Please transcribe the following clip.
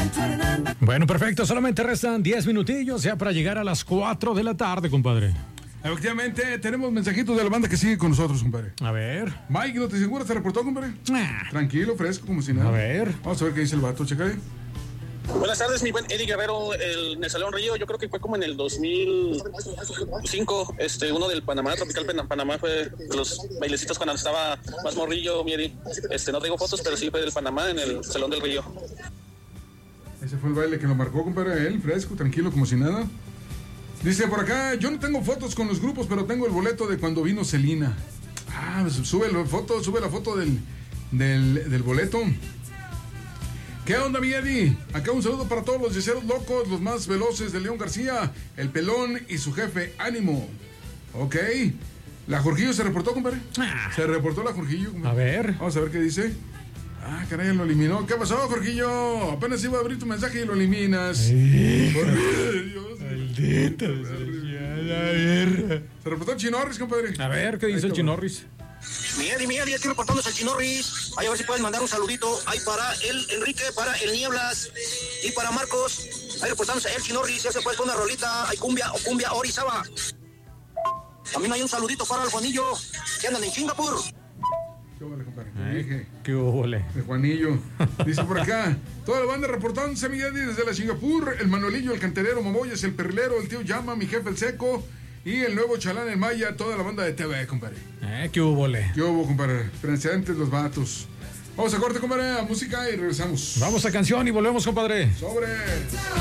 Bueno, perfecto, solamente restan 10 minutillos ya para llegar a las 4 de la tarde, compadre. Efectivamente, tenemos mensajitos de la banda que sigue con nosotros, compadre. A ver. Mike, ¿no te seguro? ¿Se reportó, compadre? Tranquilo, fresco, como si nada. A ver. Vamos a ver qué dice el vato, chécale. Buenas tardes, mi buen Eddie Guerrero, en el Salón Río. Yo creo que fue como en el 2005, uno del Panamá, Tropical Panamá, fue de los bailecitos cuando estaba más morrillo, mi Eddie. No tengo fotos, pero sí fue del Panamá en el Salón del Río. Ese fue el baile que lo marcó, compadre, él, fresco, tranquilo, como si nada. Dice por acá, yo no tengo fotos con los grupos, pero tengo el boleto de cuando vino Selena. Pues sube la foto del boleto. ¿Qué onda, mi Eddie? Acá un saludo para todos los yeseros locos, los más veloces de León García, el Pelón y su jefe, Ánimo. Ok. ¿La Jorgillo se reportó, compadre? Se reportó la Jorgillo, compadre. A ver. Vamos a ver qué dice. Caray, lo eliminó. ¿Qué pasó, Jorgillo? Apenas iba a abrir tu mensaje y lo eliminas. Por Dios. Maldita desgraciada. Se reportó el Chinorris, compadre. A ver, ¿qué dice el Chinorris? Mi Eddie, aquí reportándose el Chinorris. Ahí a ver si pueden mandar un saludito. Ahí para el Enrique, para el Nieblas y para Marcos. Ahí reportándose el Chinorris. Ya se puede poner una rolita. Hay cumbia o cumbia Orizaba. También hay un saludito para el Juanillo, que andan en Singapur. ¿Qué vale, compadre? ¿Qué huele? De Juanillo. Dice por acá, toda la banda reportándose, mi Eddie, desde la Singapur. El Manuelillo, el Canterero, Momoyes, el Perlero, el Tío Llama, mi jefe, el Seco. Y el nuevo Chalán, el Maya, toda la banda de TV, compadre. ¿Qué huele? ¿Qué hubo, compadre? Presentes los vatos. Vamos a corte, compadre, a música y regresamos. Vamos a canción y volvemos, compadre. Sobre.